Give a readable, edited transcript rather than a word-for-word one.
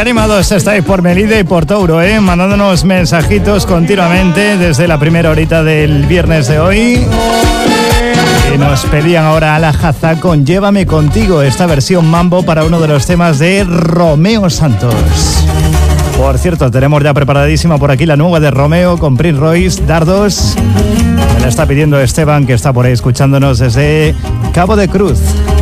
animados estáis por Melide y por Touro, mandándonos mensajitos continuamente desde la primera horita del viernes de hoy. Y nos pedían ahora a la Jaza con Llévame Contigo, esta versión mambo para uno de los temas de Romeo Santos. Por cierto, tenemos ya preparadísima por aquí la nueva de Romeo con Prince Royce, Dardos. Me la está pidiendo Esteban, que está por ahí escuchándonos desde Cabo de Cruz.